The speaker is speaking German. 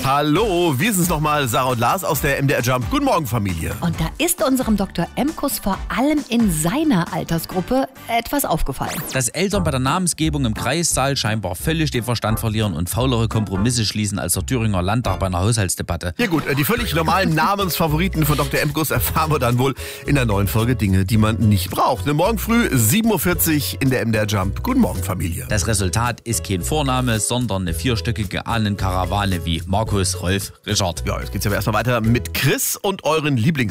Hallo, wir sind's nochmal, Sarah und Lars aus der MDR Jump. Guten Morgen, Familie. Und da ist unserem Dr. Emkus vor allem in seiner Altersgruppe etwas aufgefallen. Dass Eltern bei der Namensgebung im Kreissaal scheinbar völlig den Verstand verlieren und faulere Kompromisse schließen als der Thüringer Landtag bei einer Haushaltsdebatte. Ja gut, die völlig normalen Namensfavoriten von Dr. Emkus erfahren wir dann wohl in der neuen Folge Dinge, die man nicht braucht. Morgen früh 7.40 Uhr in der MDR Jump. Guten Morgen, Familie. Das Resultat ist kein Vorname, sondern eine vierstöckige Ahnenkarawane wie Markus, Rolf, Richard. Ja, jetzt geht's aber erstmal weiter mit Chris und euren